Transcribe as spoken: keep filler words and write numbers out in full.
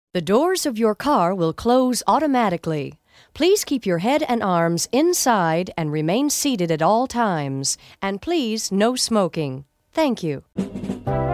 The doors of your car will close automatically. Please keep your head and arms inside and remain seated at all times. And please, no smoking. Thank you.